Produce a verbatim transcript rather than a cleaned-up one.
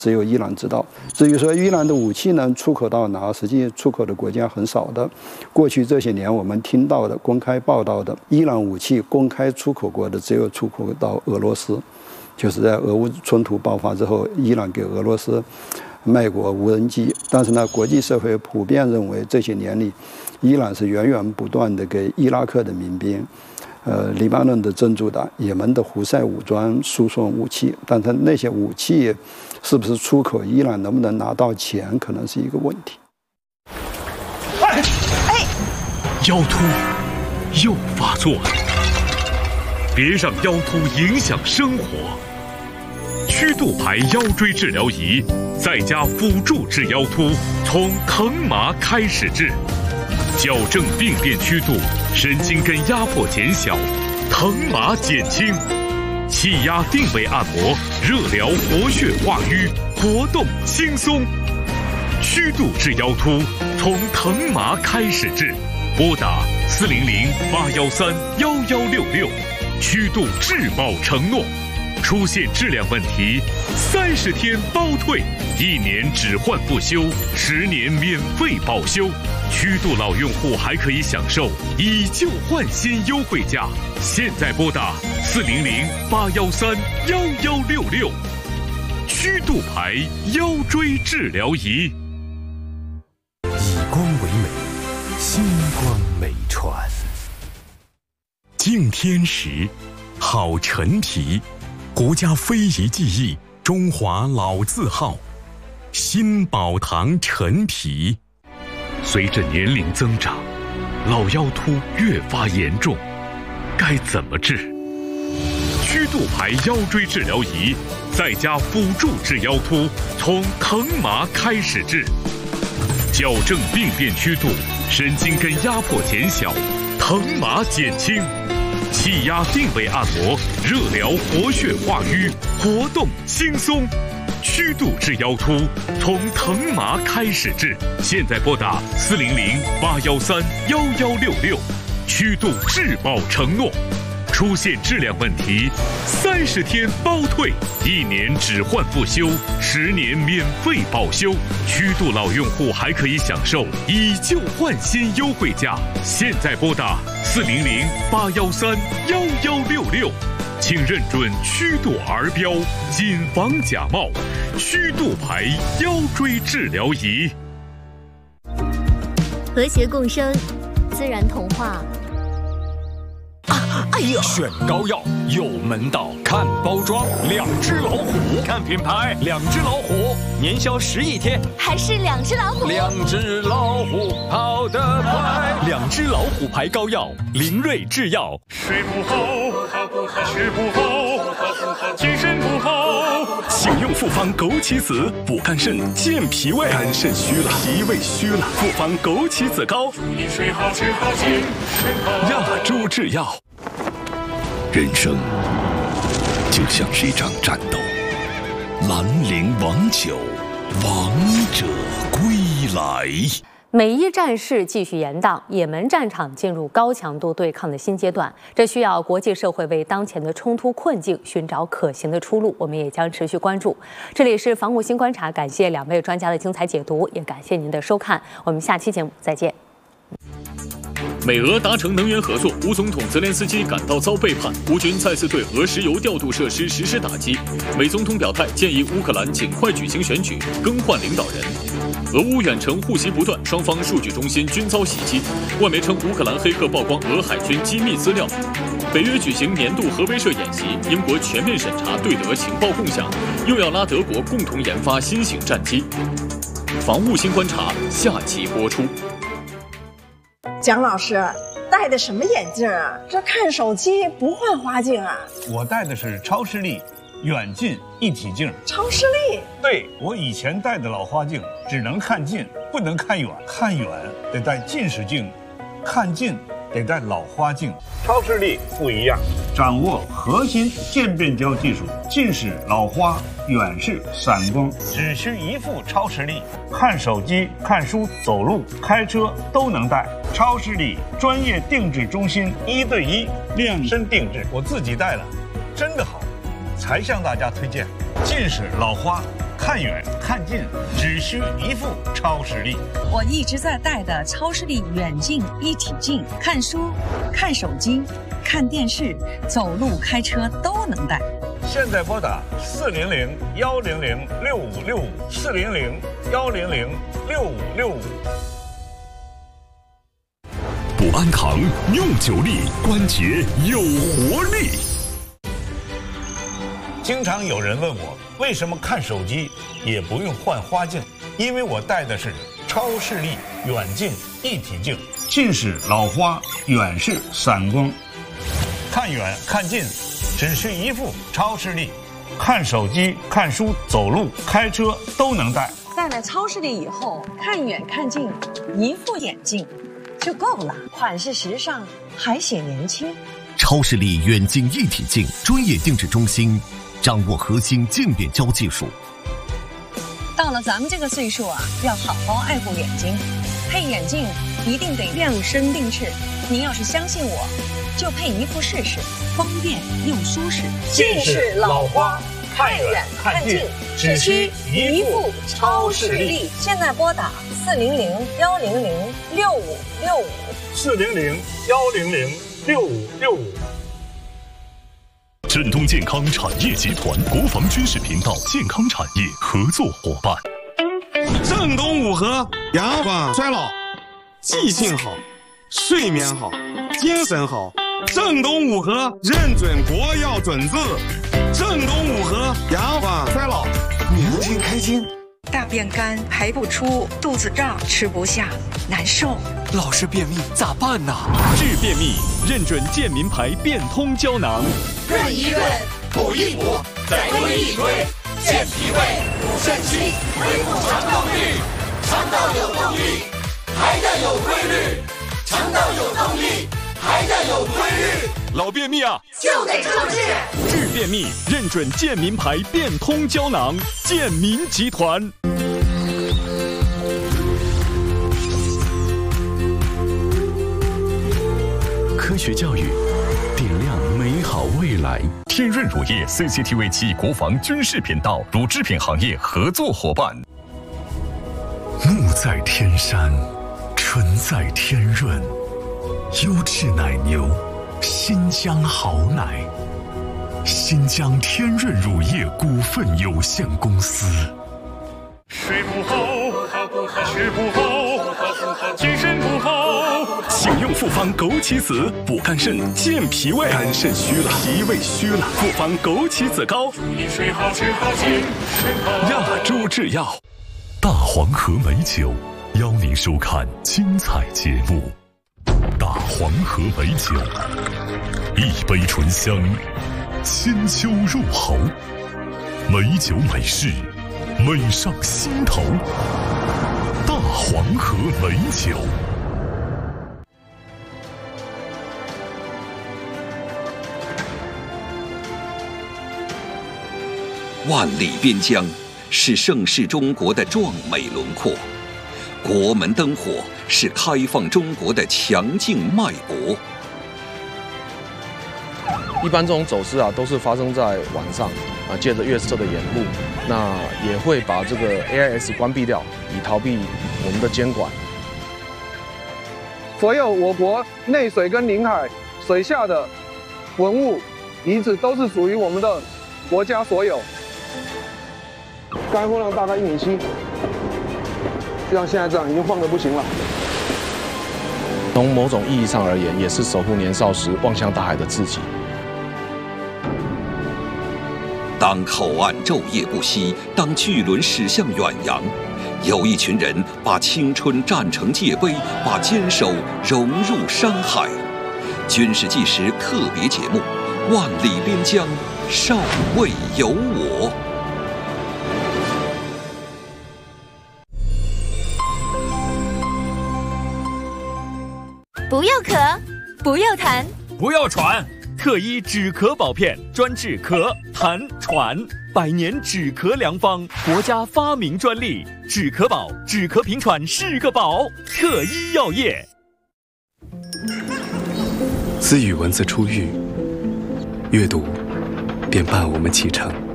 只有伊朗知道。至于说伊朗的武器能出口到哪，实际出口的国家很少的。过去这些年我们听到的、公开报道的，伊朗武器公开出口过的只有出口到俄罗斯，就是在俄乌冲突爆发之后，伊朗给俄罗斯卖过无人机。但是呢，国际社会普遍认为这些年里，伊朗是源源不断的给伊拉克的民兵、呃，黎巴嫩的真主党、也门的胡塞武装输送武器，但是那些武器是不是出口，伊朗能不能拿到钱，可能是一个问题。 哎哎，腰突又发作了，别让腰突影响生活。曲度牌腰椎治疗仪在家辅助治腰突，从疼麻开始治，矫正病变曲度，神经根压迫减小，疼麻减轻，气压定位按摩，热疗活血化瘀，活动轻松。曲度治腰突，从疼麻开始治，拨打四零零八幺三幺幺六六，曲度质保承诺。出现质量问题，三十天包退，一年只换不修，十年免费保修。曲度老用户还可以享受以旧换新优惠价。现在拨打四零零八幺三幺幺六六，曲度牌腰椎治疗仪。 以光为美，星光美传。敬天时，好陈皮。国家非遗技艺，中华老字号，新宝堂陈皮。 随着年龄增长，老腰突越发严重，该怎么治？曲度牌腰椎治疗仪在家辅助治腰突，从疼麻开始治，矫正病变曲度，神经根压迫减小，疼麻减轻。气压定位按摩，热疗活血化瘀，活动轻松。曲度治腰突，从疼麻开始治。现在拨打四零零八幺三幺幺六六，曲度质保承诺。出现质量问题，三十天包退，一年只换不修，十年免费保修。曲度老用户还可以享受以旧换新优惠价。现在拨打四零零八幺三幺幺六六，请认准曲度儿标，谨防假冒。曲度牌腰椎治疗仪， 和谐共生，自然童话。 啊！哎呀， 选膏药有门道，看包装，两只老虎； 看品牌， 两只老虎， 年销十亿天， 还是两只老虎。 两只老虎跑得快， 两只老虎牌膏药，林瑞制药。 睡不好，好不好？吃不好，好不好？精神不好。 请用复方枸杞子补肝肾、健脾胃，肝肾虚了，脾胃虚了，复方枸杞子膏。 祝你睡好，吃好，精神好。 亚洲制药。 人生就像是一场战斗，兰陵王酒，王者归来。 美伊战事继续延宕，也门战场进入高强度对抗的新阶段，这需要国际社会为当前的冲突困境寻找可行的出路，我们也将持续关注。这里是防务新观察，感谢两位专家的精彩解读，也感谢您的收看，我们下期节目再见。 美俄达成能源合作，乌总统泽连斯基感到遭背叛，乌军再次对俄石油调度设施实施打击。美总统表态建议乌克兰尽快举行选举，更换领导人。俄乌远程互袭不断，双方数据中心均遭袭击。外媒称乌克兰黑客曝光俄海军机密资料。北约举行年度核威慑演习，英国全面审查对德情报共享，又要拉德国共同研发新型战机。防务新观察下期播出。 蒋老师戴的什么眼镜啊？这看手机不换花镜啊？ 我戴的是超视力远近一体镜。 超视力？ 对，我以前戴的老花镜只能看近，不能看远，看远得戴近视镜，看近得戴老花镜。超视力不一样，掌握核心渐变焦技术，近视、老花、远视、散光，只需一副超视力，看手机、看书、走路、开车都能戴。超视力专业定制中心，一对一量身定制，我自己戴了，真的好，才向大家推荐。近视、老花看远看近只需一副超视力。 我一直在戴的超视力远近一体镜，看书、看手机、看电视、走路、开车都能戴。 现在拨打四零零幺零零六五六五四零零幺零零六五六五。 补安康用久力，关节有活力。 经常有人问我，为什么看手机也不用换花镜？因为我戴的是超视力远近一体镜，近视、老花，远视、散光，看远看近只需一副超视力，看手机、看书、走路、开车都能戴。 戴了超视力以后，看远看近，一副眼镜就够了，款式时尚，还显年轻。 超视力远近一体镜专业定制中心，掌握核心渐变焦技术。 到了咱们这个岁数啊，要好好爱护眼睛，配眼镜一定得量身定制。您要是相信我，就配一副试试，方便又舒适。 近视、老花，看远看近只需一副超视力。 现在拨打四零零幺零零六五六五四零零幺零零六五六五。 振东健康产业集团国防军事频道健康产业合作伙伴。 正东五和延缓衰老，记性好，睡眠好，精神好。正东五和认准国药准字。正东五和延缓衰老，年轻开心。 大便干排不出，肚子胀吃不下，难受。 老是便秘咋办呢？治便秘认准健民牌变通胶囊。 润一润，补一补，再推一推，健脾胃，补肾气，恢复肠道率。肠道有动力，排的有规律；肠道有动力，排的有规律。 老便秘啊， 就得超治。 治便秘认准健民牌变通胶囊，健民集团。 科学教育，点亮美好未来。天润乳业 C C T V 暨国防军事频道乳制品行业合作伙伴。木在天山，纯在天润，优质奶牛，新疆好奶。新疆天润乳业股份有限公司。 睡不好，吃不好，精神不好。 请用复方枸杞子补肝肾、健脾胃。肝肾虚了，脾胃虚了，复方枸杞子膏。 注意睡好，吃好，精神好。 亚洲制药，大黄河美酒邀您收看精彩节目。大黄河美酒，一杯醇香，千秋入喉，美酒美事，美上心头。大黄河美酒。 万里边疆是盛世中国的壮美轮廓，国门灯火是开放中国的强劲脉搏。 一般这种走私啊，都是发生在晚上啊，借着月色的掩护，那也会把这个 A I S 关闭掉，以逃避我们的监管。 所有我国内水跟领海水下的文物遗址都是属于我们的国家所有。干货量大概一米七，就像现在这样，已经晃得不行了。 从某种意义上而言，也是守护年少时望向大海的自己。 当口岸昼夜不息，当巨轮驶向远洋，有一群人把青春战成界碑，把坚守融入山海。军事纪实特别节目《万里边疆，尚未有我》。 不要咳，不要痰， 不要喘。特医止咳宝片专治咳、痰、喘，百年止咳良方，国家发明专利。止咳宝，止咳平喘是个宝。特医药业。 自语文字出狱，阅读便伴我们启程。